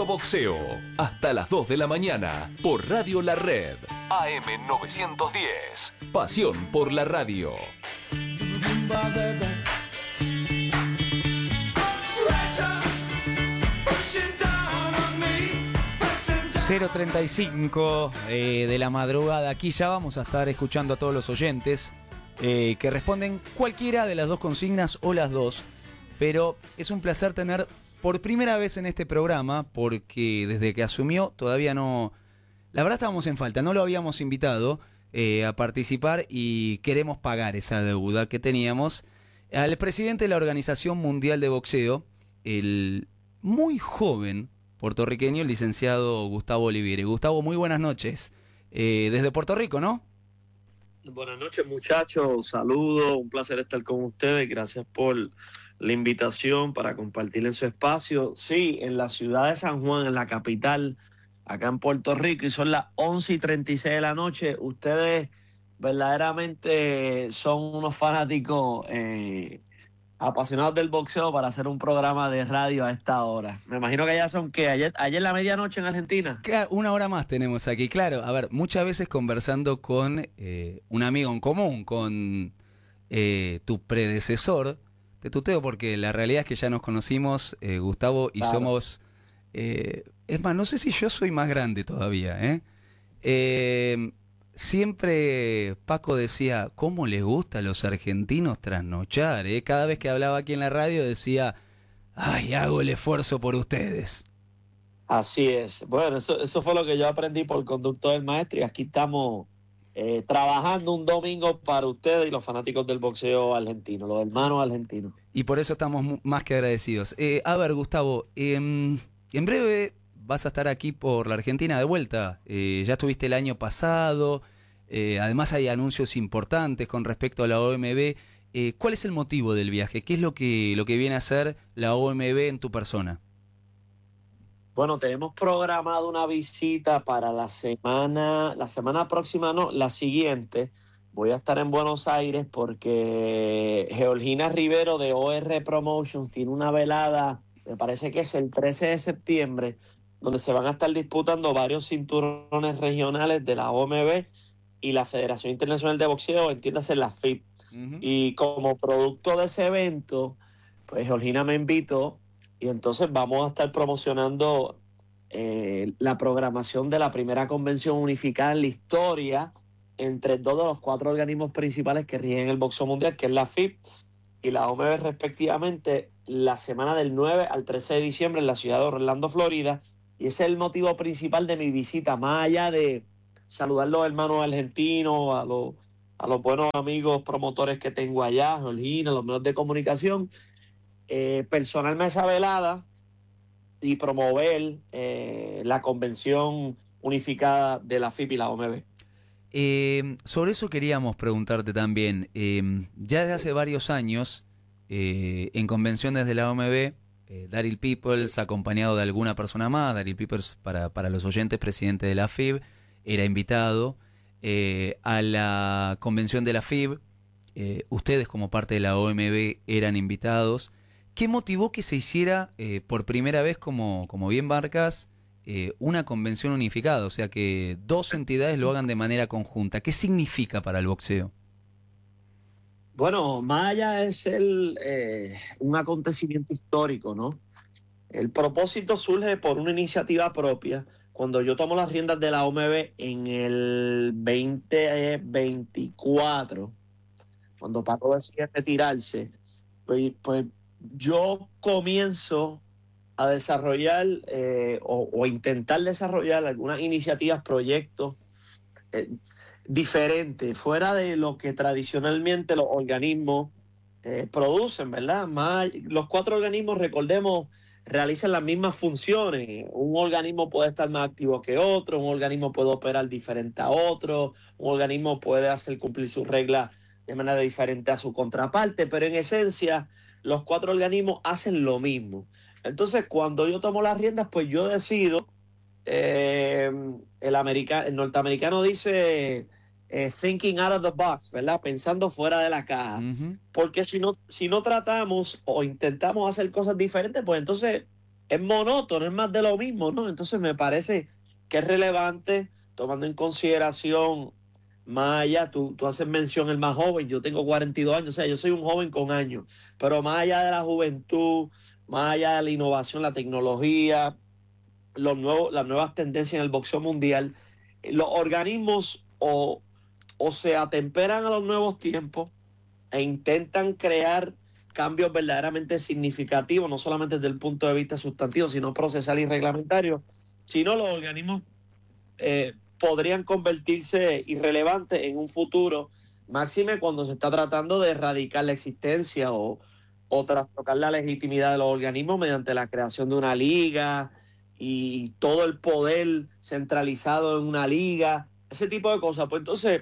boxeo. Hasta las 2 de la mañana por Radio La Red. AM 910. Pasión por la radio. 0:35 de la madrugada. Aquí ya vamos a estar escuchando a todos los oyentes que responden cualquiera de las dos consignas o las dos. Pero es un placer tener por primera vez en este programa, porque desde que asumió todavía no... La verdad estábamos en falta, no lo habíamos invitado a participar y queremos pagar esa deuda que teníamos. Al presidente de la Organización Mundial de Boxeo, el muy joven puertorriqueño, el licenciado Gustavo Olivieri. Gustavo, muy buenas noches. Desde Puerto Rico, ¿no? Buenas noches, muchachos. Saludos, un placer estar con ustedes. Gracias por la invitación para compartir en su espacio. Sí, en la ciudad de San Juan, en la capital, acá en Puerto Rico, y son las 11:36 de la noche. Ustedes verdaderamente son unos fanáticos apasionados del boxeo para hacer un programa de radio a esta hora. Me imagino que ya son, ¿qué? ¿Ayer la medianoche en Argentina? Una hora más tenemos aquí, claro. A ver, muchas veces conversando con un amigo en común, con tu predecesor, te tuteo porque la realidad es que ya nos conocimos, Gustavo, y claro, somos... es más, no sé si yo soy más grande todavía, siempre Paco decía, ¿cómo les gusta a los argentinos trasnochar? Cada vez que hablaba aquí en la radio decía, ¡ay, hago el esfuerzo por ustedes! Así es. Bueno, eso fue lo que yo aprendí por conducto del maestro, y aquí estamos trabajando un domingo para ustedes y los fanáticos del boxeo argentino, los hermanos argentinos. Y por eso estamos más que agradecidos. A ver, Gustavo, en breve... vas a estar aquí por la Argentina de vuelta. Ya estuviste el año pasado. Además hay anuncios importantes con respecto a la OMB. ¿Cuál es el motivo del viaje? ¿Qué es lo que viene a hacer la OMB en tu persona? Bueno, tenemos programado una visita para la semana próxima, no, la siguiente. Voy a estar en Buenos Aires porque Georgina Rivero de OR Promotions tiene una velada, me parece que es el 13 de septiembre, donde se van a estar disputando varios cinturones regionales de la OMB y la Federación Internacional de Boxeo, entiéndase la FIB. Uh-huh. Y como producto de ese evento, pues Georgina me invitó, y entonces vamos a estar promocionando la programación de la primera convención unificada en la historia entre dos de los 4 organismos principales que rigen el boxeo mundial, que es la FIB y la OMB respectivamente, la semana del 9 al 13 de diciembre en la ciudad de Orlando, Florida. Y ese es el motivo principal de mi visita, más allá de saludar a los hermanos argentinos, a los buenos amigos promotores que tengo allá, Georgina, los medios de comunicación, personarme a esa velada y promover la convención unificada de la FIB y la OMB. Sobre eso queríamos preguntarte también. Ya desde hace varios años, en convenciones de la OMB, Daryl Peoples, sí, acompañado de alguna persona más. Daryl Peoples, para los oyentes, presidente de la FIB, era invitado a la convención de la FIB. Ustedes, como parte de la OMB, eran invitados. ¿Qué motivó que se hiciera por primera vez, como bien marcas, una convención unificada? O sea, que dos entidades lo hagan de manera conjunta. ¿Qué significa para el boxeo? Bueno, más allá de ser un acontecimiento histórico, ¿no? El propósito surge por una iniciativa propia. Cuando yo tomo las riendas de la OMB en el 2024, cuando Paco decide retirarse, pues yo comienzo a desarrollar o intentar desarrollar algunas iniciativas, proyectos diferentes, fuera de lo que tradicionalmente los organismos producen, ¿verdad? Los 4 organismos, recordemos, realizan las mismas funciones. Un organismo puede estar más activo que otro, un organismo puede operar diferente a otro, un organismo puede hacer cumplir sus reglas de manera diferente a su contraparte, pero en esencia los 4 organismos hacen lo mismo. Entonces, cuando yo tomo las riendas, pues yo decido, el norteamericano dice thinking out of the box, ¿verdad? Pensando fuera de la caja. Uh-huh. Porque si no tratamos o intentamos hacer cosas diferentes, pues entonces es monótono, es más de lo mismo, ¿no? Entonces me parece que es relevante, tomando en consideración, más allá, tú haces mención el más joven, yo tengo 42 años, o sea, yo soy un joven con años, pero más allá de la juventud, más allá de la innovación, la tecnología, las nuevas tendencias en el boxeo mundial, los organismos o se atemperan a los nuevos tiempos e intentan crear cambios verdaderamente significativos, no solamente desde el punto de vista sustantivo, sino procesal y reglamentario, sino los organismos podrían convertirse irrelevantes en un futuro, máxime cuando se está tratando de erradicar la existencia o trastocar la legitimidad de los organismos mediante la creación de una liga y todo el poder centralizado en una liga, ese tipo de cosas. Pues entonces,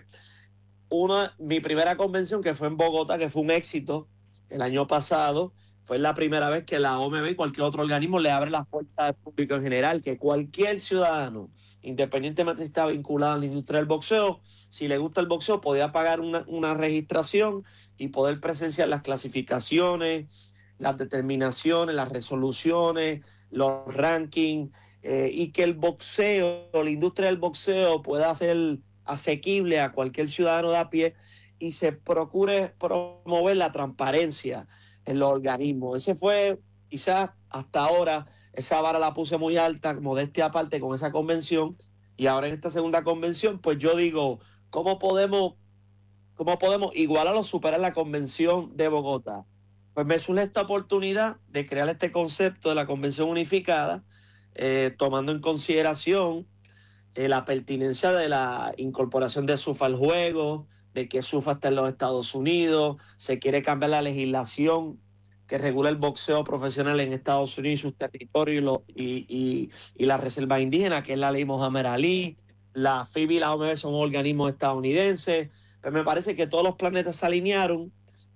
mi primera convención, que fue en Bogotá, que fue un éxito el año pasado, fue la primera vez que la OMB y cualquier otro organismo le abre las puertas al público en general, que cualquier ciudadano, independientemente si está vinculado a la industria del boxeo, si le gusta el boxeo, podía pagar una registración y poder presenciar las clasificaciones, las determinaciones, las resoluciones, los rankings, y que el boxeo, la industria del boxeo pueda ser asequible a cualquier ciudadano de a pie y se procure promover la transparencia en los organismos. Ese fue, quizás hasta ahora, esa vara la puse muy alta, modestia aparte, con esa convención, y ahora en esta segunda convención, pues yo digo, ¿cómo podemos igualar o superar la convención de Bogotá? Pues me surge esta oportunidad de crear este concepto de la convención unificada, tomando en consideración la pertinencia de la incorporación de SUFA al juego, de que SUFA está en los Estados Unidos, se quiere cambiar la legislación que regula el boxeo profesional en Estados Unidos y sus territorios y la reserva indígena, que es la ley Mohamed Ali, la FIB y la OMB son organismos estadounidenses. Pero me parece que todos los planetas se alinearon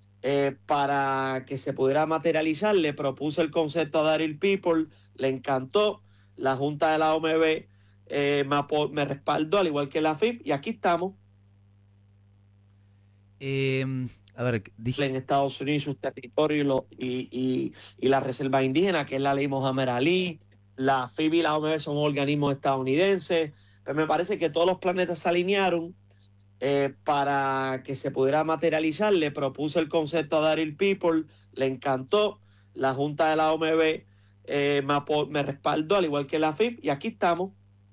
para que se pudiera materializar. Le propuse el concepto a Daryl People, le encantó, la Junta de la OMB me respaldó, al igual que la FIB, y aquí estamos. A ver, dije En Estados Unidos y sus territorios y la reserva indígena, que es la ley Mohamed Ali, la FIB y la OMB son organismos estadounidenses. Pero me parece que todos los planetas se alinearon para que se pudiera materializar. Le propuse el concepto a Daryl People, le encantó, la Junta de la OMB me respaldó, al igual que la FIB, y aquí estamos.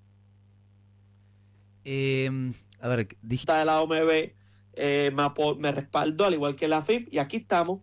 a ver, dije Junta de la OMB me respaldó, al igual que la FIB, y aquí estamos.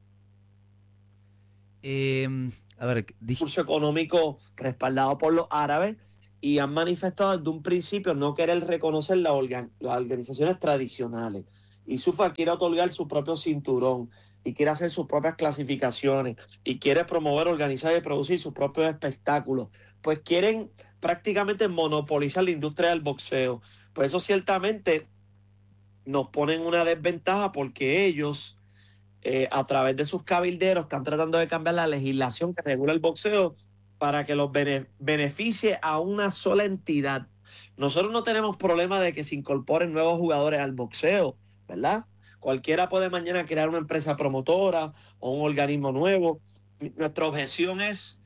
a ver, dije Curso económico respaldado por los árabes, y han manifestado desde un principio no querer reconocer las organizaciones tradicionales. Y SUFA quiere otorgar su propio cinturón y quiere hacer sus propias clasificaciones y quiere promover, organizar y producir sus propios espectáculos. Pues quieren prácticamente monopolizar la industria del boxeo. Pues eso ciertamente nos pone en una desventaja, porque ellos, a través de sus cabilderos, están tratando de cambiar la legislación que regula el boxeo para que los beneficie a una sola entidad. Nosotros no tenemos problema de que se incorporen nuevos jugadores al boxeo, ¿verdad? Cualquiera puede mañana crear una empresa promotora o un organismo nuevo. Nuestra objeción es